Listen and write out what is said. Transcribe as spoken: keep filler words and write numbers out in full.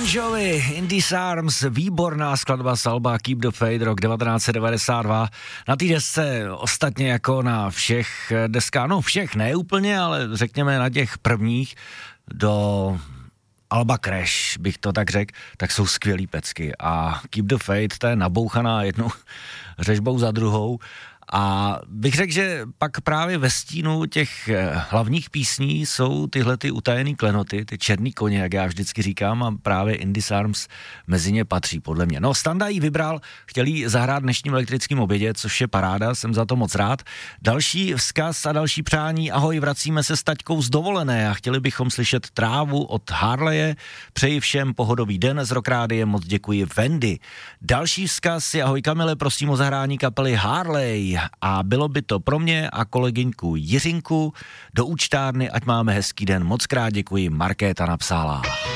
Jovi, In These Arms, výborná skladba z alba Keep the Faith, rok devatenáct set devadesát dva. Na té desce ostatně jako na všech deskách, no všech ne úplně, ale řekněme na těch prvních do alba Crash, bych to tak řekl, tak jsou skvělý pecky a Keep the Faith, to je nabouchaná jednou řežbou za druhou. A bych řekl, že pak právě ve stínu těch hlavních písní jsou tyhle ty utajený klenoty, ty černý koně, jak já vždycky říkám, a právě In These Arms mezi ně patří, podle mě. No, Standa jí vybral, chtěl jí zahrát dnešním elektrickým obědě, což je paráda, jsem za to moc rád. Další vzkaz a další přání, ahoj, vracíme se s taťkou z dovolené a chtěli bychom slyšet Trávu od Harleje. Přeji všem pohodový den z Rock Rádia, moc děkuji Wendy. Další vzkaz je, ahoj Kamile, prosím o zahrání kapely Harley. A bylo by to pro mě a kolegyňku Jiřinku do účtárny, ať máme hezký den. Moc krát děkuji, Markéta napsala.